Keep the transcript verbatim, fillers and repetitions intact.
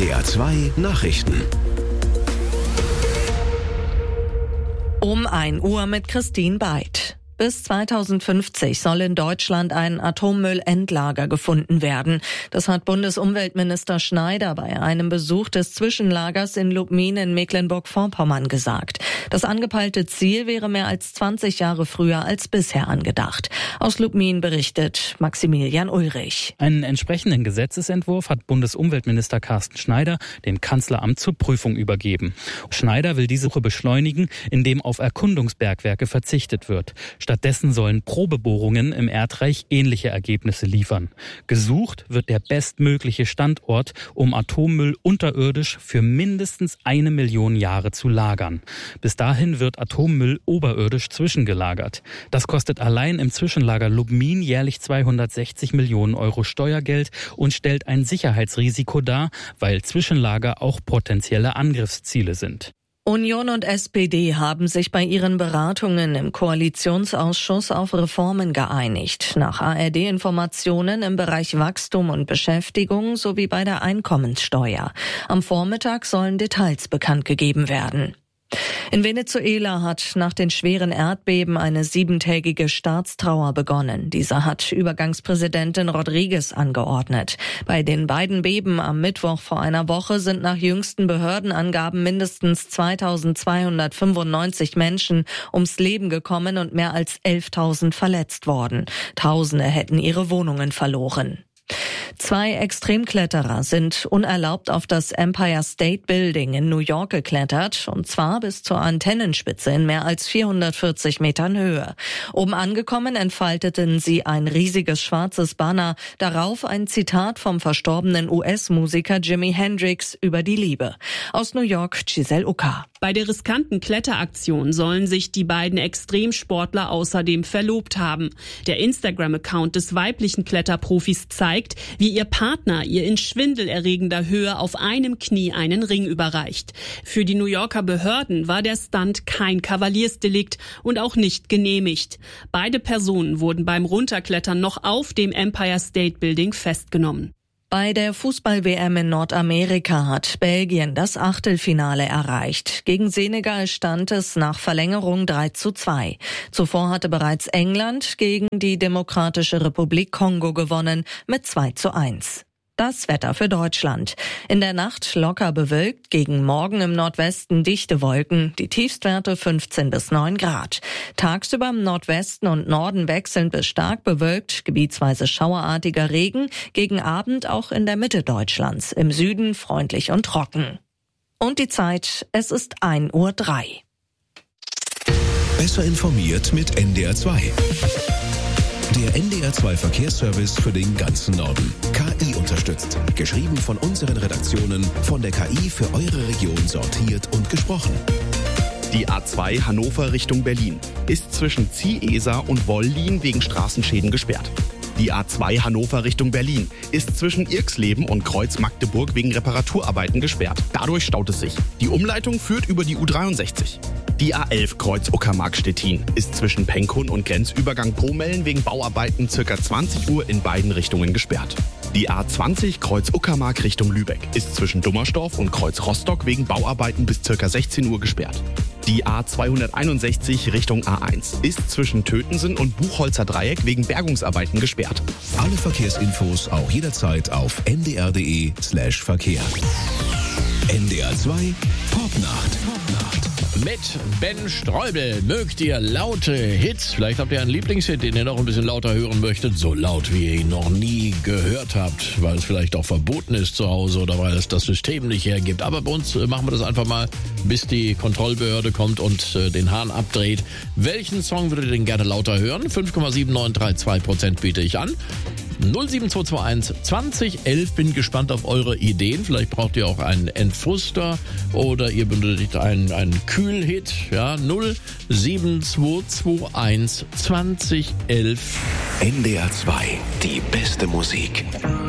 R zwei Nachrichten. Um ein Uhr mit Christine Beid. Bis zweitausendfünfzig soll in Deutschland ein Atommüllendlager gefunden werden. Das hat Bundesumweltminister Schneider bei einem Besuch des Zwischenlagers in Lubmin in Mecklenburg-Vorpommern gesagt. Das angepeilte Ziel wäre mehr als zwanzig Jahre früher als bisher angedacht. Aus Lubmin berichtet Maximilian Ulrich. Einen entsprechenden Gesetzesentwurf hat Bundesumweltminister Carsten Schneider dem Kanzleramt zur Prüfung übergeben. Schneider will diese Suche beschleunigen, indem auf Erkundungsbergwerke verzichtet wird. Stattdessen sollen Probebohrungen im Erdreich ähnliche Ergebnisse liefern. Gesucht wird der bestmögliche Standort, um Atommüll unterirdisch für mindestens eine Million Jahre zu lagern. Bis dahin wird Atommüll oberirdisch zwischengelagert. Das kostet allein im Zwischenlager Lubmin jährlich zweihundertsechzig Millionen Euro Steuergeld und stellt ein Sicherheitsrisiko dar, weil Zwischenlager auch potenzielle Angriffsziele sind. Union und S P D haben sich bei ihren Beratungen im Koalitionsausschuss auf Reformen geeinigt. Nach A R D-Informationen im Bereich Wachstum und Beschäftigung sowie bei der Einkommenssteuer. Am Vormittag sollen Details bekannt gegeben werden. In Venezuela hat nach den schweren Erdbeben eine siebentägige Staatstrauer begonnen. Diese hat Übergangspräsidentin Rodriguez angeordnet. Bei den beiden Beben am Mittwoch vor einer Woche sind nach jüngsten Behördenangaben mindestens zweitausendzweihundertfünfundneunzig Menschen ums Leben gekommen und mehr als elftausend verletzt worden. Tausende hätten ihre Wohnungen verloren. Zwei Extremkletterer sind unerlaubt auf das Empire State Building in New York geklettert, und zwar bis zur Antennenspitze in mehr als vierhundertvierzig Metern Höhe. Oben angekommen entfalteten sie ein riesiges schwarzes Banner, darauf ein Zitat vom verstorbenen U S-Musiker Jimi Hendrix über die Liebe. Aus New York, Giselle Ucker. Bei der riskanten Kletteraktion sollen sich die beiden Extremsportler außerdem verlobt haben. Der Instagram-Account des weiblichen Kletterprofis zeigt, wie ihr Partner ihr in schwindelerregender Höhe auf einem Knie einen Ring überreicht. Für die New Yorker Behörden war der Stunt kein Kavaliersdelikt und auch nicht genehmigt. Beide Personen wurden beim Runterklettern noch auf dem Empire State Building festgenommen. Bei der Fußball-W M in Nordamerika hat Belgien das Achtelfinale erreicht. Gegen Senegal stand es nach Verlängerung drei zu zwei. Zuvor hatte bereits England gegen die Demokratische Republik Kongo gewonnen mit zwei zu eins. Das Wetter für Deutschland. In der Nacht locker bewölkt, gegen Morgen im Nordwesten dichte Wolken, die Tiefstwerte fünfzehn bis neun Grad. Tagsüber im Nordwesten und Norden wechselnd bis stark bewölkt, gebietsweise schauerartiger Regen, gegen Abend auch in der Mitte Deutschlands, im Süden freundlich und trocken. Und die Zeit, es ist ein Uhr drei. Besser informiert mit N D R zwei. Der N D R zwei Verkehrsservice für den ganzen Norden. K I unterstützt. Geschrieben von unseren Redaktionen, von der K I für eure Region sortiert und gesprochen. Die A zwei Hannover Richtung Berlin ist zwischen Zieheser und Wollin wegen Straßenschäden gesperrt. Die A zwei Hannover Richtung Berlin ist zwischen Irxleben und Kreuz Magdeburg wegen Reparaturarbeiten gesperrt. Dadurch staut es sich. Die Umleitung führt über die U dreiundsechzig. Die A elf Kreuz Uckermark-Stettin ist zwischen Penkun und Grenzübergang Promellen wegen Bauarbeiten ca. zwanzig Uhr in beiden Richtungen gesperrt. Die A zwanzig Kreuz Uckermark Richtung Lübeck ist zwischen Dummersdorf und Kreuz Rostock wegen Bauarbeiten bis ca. sechzehn Uhr gesperrt. Die A zweihunderteinundsechzig Richtung A eins ist zwischen Tötensen und Buchholzer Dreieck wegen Bergungsarbeiten gesperrt. Alle Verkehrsinfos auch jederzeit auf n d r punkt d e slash Verkehr. N D R zwei Popnacht. Popnacht. Mit Ben Streubel mögt ihr laute Hits. Vielleicht habt ihr einen Lieblingshit, den ihr noch ein bisschen lauter hören möchtet. So laut, wie ihr ihn noch nie gehört habt, weil es vielleicht auch verboten ist zu Hause oder weil es das System nicht hergibt. Aber bei uns machen wir das einfach mal, bis die Kontrollbehörde kommt und äh, den Hahn abdreht. Welchen Song würdet ihr denn gerne lauter hören? fünf Komma sieben neun drei zwei Prozent biete ich an. null sieben zwei zwei eins zwanzig elf. Bin gespannt auf eure Ideen. Vielleicht braucht ihr auch einen Entfuster oder ihr benötigt einen, einen Kühlhit. Ja, null sieben zwei zwei eins zwanzig elf. N D R zwei, die beste Musik.